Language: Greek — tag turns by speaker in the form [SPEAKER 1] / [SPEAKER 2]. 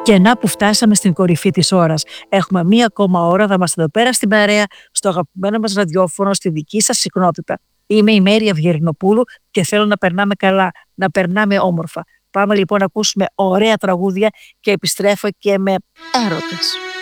[SPEAKER 1] Και να που φτάσαμε στην κορυφή της ώρας. Έχουμε μία ακόμα ώρα, θα είμαστε εδώ πέρα στην παρέα, στο αγαπημένο μας ραδιόφωνο, στη δική σας συχνότητα. Είμαι η Μέρη Αυγερινοπούλου και θέλω να περνάμε καλά, να περνάμε όμορφα. Πάμε λοιπόν να ακούσουμε ωραία τραγούδια και επιστρέφω και με έρωτες.